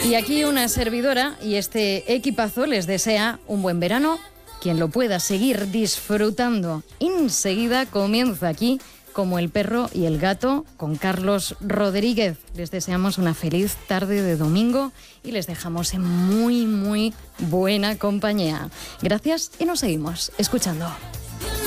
Y aquí una servidora y este equipazo les desea un buen verano. Quien lo pueda seguir disfrutando enseguida comienza aquí Como el perro y el gato con Carlos Rodríguez. Les deseamos una feliz tarde de domingo y les dejamos en muy, muy buena compañía. Gracias y nos seguimos escuchando.